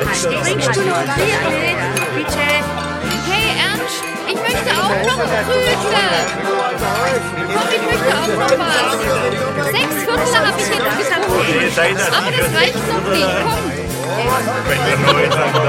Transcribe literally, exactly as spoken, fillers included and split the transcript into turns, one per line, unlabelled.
Trinkst du noch Bier? Bitte.
Hey Ernst, ich möchte auch noch ein Brötchen. Komm, ich möchte auch noch was. Sechs Viertel habe ich jetzt gesagt. Aber das reicht noch nicht. Komm.